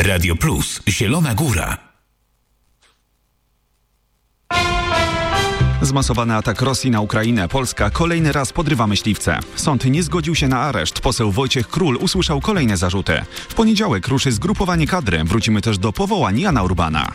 Radio Plus, Zielona Góra. Zmasowany atak Rosji na Ukrainę. Polska kolejny raz podrywa myśliwce. Sąd nie zgodził się na areszt. Poseł Wojciech Król usłyszał kolejne zarzuty. W poniedziałek ruszy zgrupowanie kadry. Wrócimy też do powołań Jana Urbana.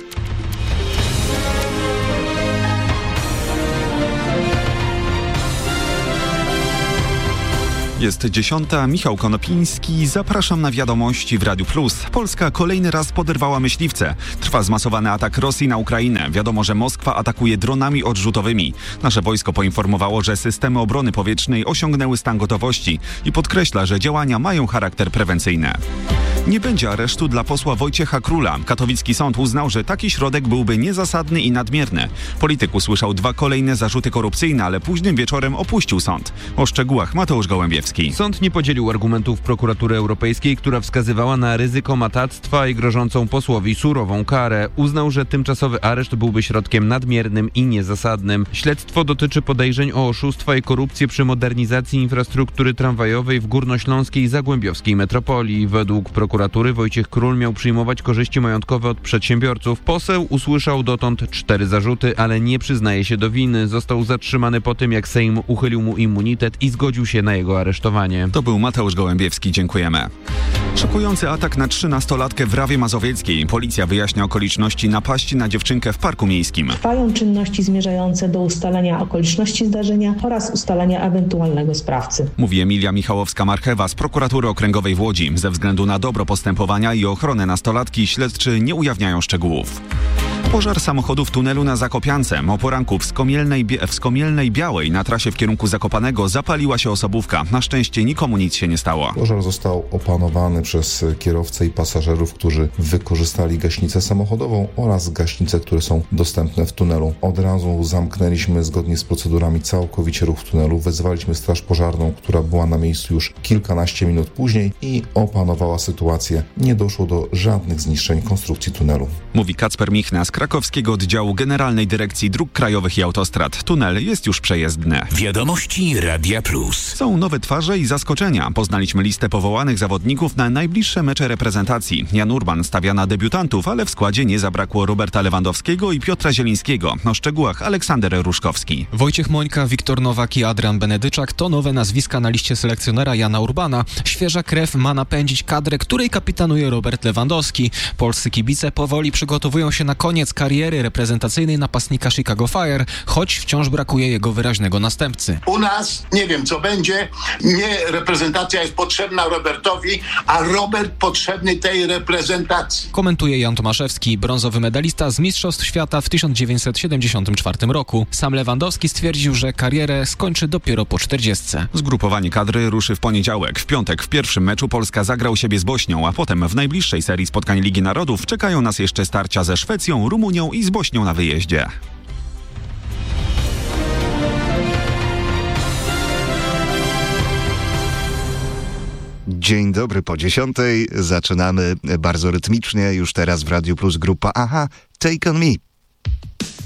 Jest 10. Michał Konopiński. Zapraszam na wiadomości w Radiu Plus. Polska kolejny raz poderwała myśliwce. Trwa zmasowany atak Rosji na Ukrainę. Wiadomo, że Moskwa atakuje dronami odrzutowymi. Nasze wojsko poinformowało, że systemy obrony powietrznej osiągnęły stan gotowości i podkreśla, że działania mają charakter prewencyjny. Nie będzie aresztu dla posła Wojciecha Króla. Katowicki sąd uznał, że taki środek byłby niezasadny i nadmierny. Polityk usłyszał 2 kolejne zarzuty korupcyjne, ale późnym wieczorem opuścił sąd. O szczegółach Mateusz Gołębiewski. Sąd nie podzielił argumentów prokuratury europejskiej, która wskazywała na ryzyko matactwa i grożącą posłowi surową karę. Uznał, że tymczasowy areszt byłby środkiem nadmiernym i niezasadnym. Śledztwo dotyczy podejrzeń o oszustwa i korupcję przy modernizacji infrastruktury tramwajowej w górnośląskiej i zagłębiowskiej metropolii. Według prokuratury Wojciech Król miał przyjmować korzyści majątkowe od przedsiębiorców. Poseł usłyszał dotąd 4 zarzuty, ale nie przyznaje się do winy. Został zatrzymany po tym, jak Sejm uchylił mu immunitet i zgodził się na jego aresztowanie. To był Mateusz Gołębiewski. Dziękujemy. Szokujący atak na 13-latkę w Rawie Mazowieckiej. Policja wyjaśnia okoliczności napaści na dziewczynkę w parku miejskim. Trwają czynności zmierzające do ustalenia okoliczności zdarzenia oraz ustalenia ewentualnego sprawcy. Mówi Emilia Michałowska-Marchewa z Prokuratury Okręgowej w Łodzi. Ze względu na dobro postępowania i ochronę nastolatki śledczy nie ujawniają szczegółów. Pożar samochodu w tunelu na Zakopiance. O poranku w Skomielnej Białej na trasie w kierunku Zakopanego zapaliła się osobówka. Na szczęście nikomu nic się nie stało. Pożar został opanowany przez kierowcę i pasażerów, którzy wykorzystali gaśnicę samochodową oraz gaśnice, które są dostępne w tunelu. Od razu zamknęliśmy zgodnie z procedurami całkowicie ruch w tunelu. Wezwaliśmy straż pożarną, która była na miejscu już kilkanaście minut później i opanowała sytuację. Nie doszło do żadnych zniszczeń konstrukcji tunelu. Mówi Kacper Michna z krakowskiego oddziału Generalnej Dyrekcji Dróg Krajowych i Autostrad. Tunel jest już przejezdny. Wiadomości Radia Plus. Są nowe twarze i zaskoczenia. Poznaliśmy listę powołanych zawodników na najbliższe mecze reprezentacji. Jan Urban stawia na debiutantów, ale w składzie nie zabrakło Roberta Lewandowskiego i Piotra Zielińskiego. O szczegółach Aleksander Ruszkowski. Wojciech Mońka, Wiktor Nowak i Adrian Benedyczak to nowe nazwiska na liście selekcjonera Jana Urbana. Świeża krew ma napędzić kadrę, której kapitanuje Robert Lewandowski. Polscy kibice powoli przygotowują się na koniec kariery reprezentacyjnej napastnika Chicago Fire, choć wciąż brakuje jego wyraźnego następcy. U nas nie wiem co będzie, nie reprezentacja jest potrzebna Robertowi, a Robert potrzebny tej reprezentacji. Komentuje Jan Tomaszewski, brązowy medalista z Mistrzostw Świata w 1974 roku. Sam Lewandowski stwierdził, że karierę skończy dopiero po 40. Zgrupowanie kadry ruszy w poniedziałek. W piątek w pierwszym meczu Polska zagra u siebie z Bośnią, a potem w najbliższej serii spotkań Ligi Narodów czekają nas jeszcze starcia ze Szwecją, Rumunią i z Bośnią na wyjeździe. Dzień dobry po 10. Zaczynamy bardzo rytmicznie. Już teraz w Radiu Plus grupa Aha, Take On Me.